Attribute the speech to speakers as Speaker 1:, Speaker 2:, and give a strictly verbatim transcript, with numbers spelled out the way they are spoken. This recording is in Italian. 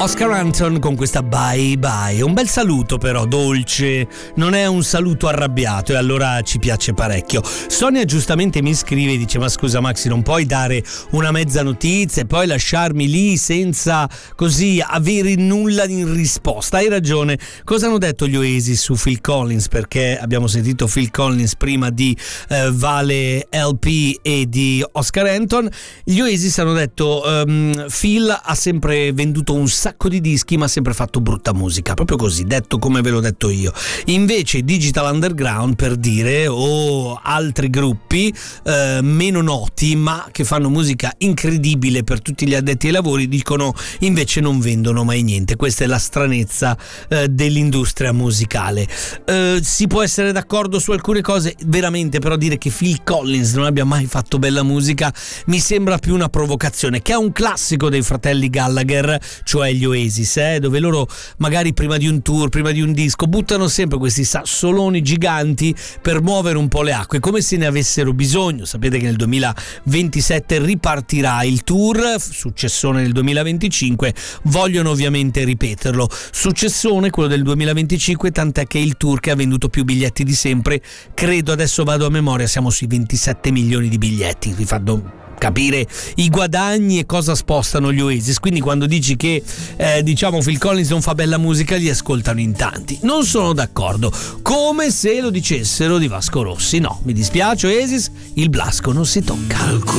Speaker 1: Oscar Anton con questa Bye Bye. Un bel saluto però, dolce, non è un saluto arrabbiato, e allora ci piace parecchio. Sonia giustamente mi scrive e dice: ma scusa Maxi, non puoi dare una mezza notizia e poi lasciarmi lì senza così avere nulla in risposta. Hai ragione. Cosa hanno detto gli Oasis su Phil Collins? Perché abbiamo sentito Phil Collins prima di eh, Vale L P e di Oscar Anton. Gli Oasis hanno detto um, Phil ha sempre venduto un sacco di dischi ma ha sempre fatto brutta musica, proprio così, detto come ve l'ho detto io. Invece Digital Underground, per dire, o altri gruppi eh, meno noti ma che fanno musica incredibile per tutti gli addetti ai lavori, dicono invece non vendono mai niente. Questa è la stranezza eh, dell'industria musicale. Eh, si può essere d'accordo su alcune cose, veramente, però dire che Phil Collins non abbia mai fatto bella musica mi sembra più una provocazione, che è un classico dei fratelli Gallagher, cioè gli Oasis, eh, dove loro magari prima di un tour, prima di un disco, buttano sempre questi sassoloni giganti per muovere un po' le acque, come se ne avessero bisogno. Sapete che nel duemilaventisette ripartirà il tour, successone nel duemilaventicinque, vogliono ovviamente ripeterlo. Successone quello del duemilaventicinque, tant'è che il tour che ha venduto più biglietti di sempre, credo, adesso vado a memoria, siamo sui ventisette milioni di biglietti, vi fanno capire i guadagni e cosa spostano gli Oasis. Quindi quando dici che eh, diciamo Phil Collins non fa bella musica, li ascoltano in tanti. Non sono d'accordo, come se lo dicessero di Vasco Rossi. No, mi dispiace Oasis, il Blasco non si tocca.